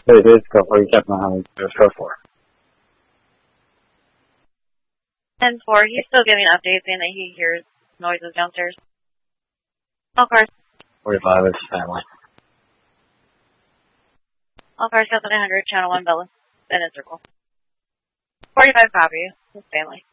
It is go for you, Captain Mohammed. Just go for it. 10-4, he's still giving updates saying that he hears noises downstairs. All cars. 45 is family. All cars, South 900, channel 1, Bella. Then in circle. 45 copy. His family.